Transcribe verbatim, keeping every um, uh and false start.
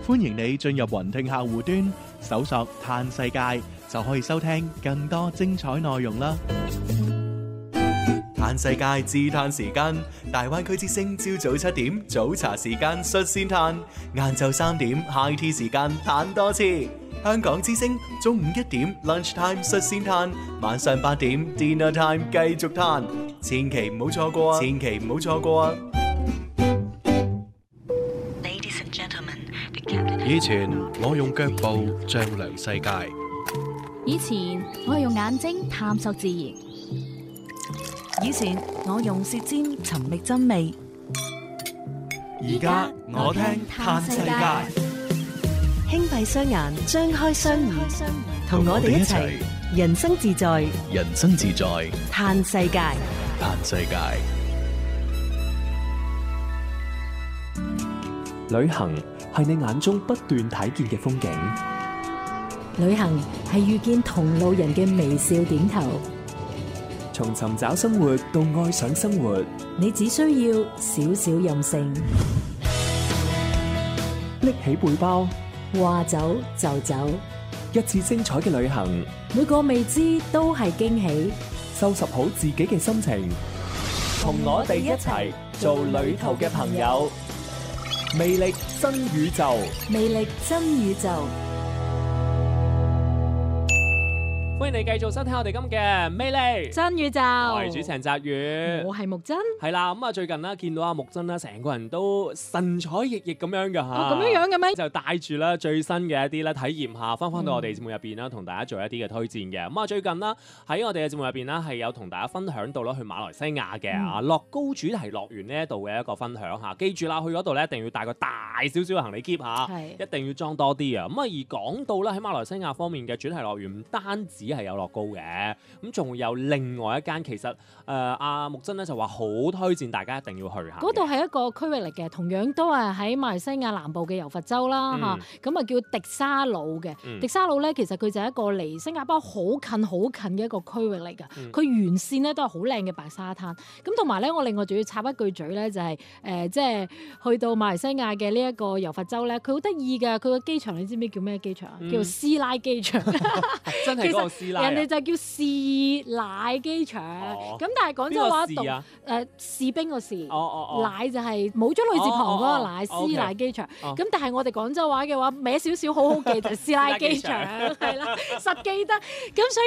歡迎你進入雲聽客戶端，搜索嘆世界，就可以收聽更多精彩內容啦。嘆世界自嘆時間，大灣區之聲朝早七點早茶時間率先嘆，晏晝三點 high tea 時間嘆多次。香港之聲中午一點 lunch time 率先嘆，晚上八點 dinner time 繼續嘆，千祈唔好錯過啊！千祈唔好錯過啊！ 以前我用腳步丈量世界， 以前我係用眼睛探索自然， 以前我用舌尖尋覓真味， 而家我聽嘆世界。 輕閉雙眼，張開雙耳，同我哋一齊人生自在， 人生自在， 嘆世界， 嘆世界。 旅行係你眼中不斷睇見嘅風景， 旅行係遇見同路人嘅微笑點頭。 從尋找生活到愛上生活， 你只需要少少任性， 拎起背包， 話走就走， 一次精彩嘅旅行， 每個未知都係驚喜。 收拾好自己嘅心情，同我哋一齊做旅途嘅朋友。魅力真宇宙， 魅力真宇宙。 歡迎你繼續收聽我哋今嘅魅力真宇宙。 我係主持人澤宇， 我係木真。 係啦，咁啊最近咧見到阿木真咧，成個人都神采奕奕咁樣嘅嚇。 哦，咁樣樣嘅咩？ 就帶住咧最新嘅一啲咧體驗下，翻返到我哋節目入邊啦，同大家做一啲嘅推薦嘅。咁啊最近啦喺我哋嘅節目入邊啦，係有同大家分享到啦去馬來西亞嘅啊樂高主題樂園呢一度嘅一個分享嚇。記住啦，去嗰度咧一定要帶個大少少嘅行李篋嚇，一定要裝多啲啊。咁啊而講到咧喺馬來西亞方面嘅主題樂園，唔單止係有樂高嘅，咁仲有另外一間，其實誒阿、呃、木真咧就話好推薦大家一定要去下。 嗰度係一個區域嚟嘅，同樣都係喺馬來西亞南部嘅柔佛州啦嚇，咁啊、嗯、叫迪沙魯嘅。嗯、迪沙魯咧其實佢就係一個離新加坡好近好近嘅一個區域嚟㗎。佢、嗯、沿線咧都係好靚嘅白沙灘。咁同埋咧，我另外仲要插一句嘴咧，就係、是、誒、呃、即係去到馬來西亞嘅呢一個柔佛州咧，佢好得意㗎。佢個機場你知唔知叫咩機場啊？嗯、叫做師奶機場。 真係嗰個師奶。 人哋就叫士奶機場，咁、哦、但係廣州話讀誒、啊呃、士兵個士，奶、哦哦哦、就係冇咗女字旁嗰個奶，師、哦哦、奶機場。咁、哦 okay. 但係我哋廣州話嘅話，歪少少好好記就係師奶機場，係啦，實記得。咁所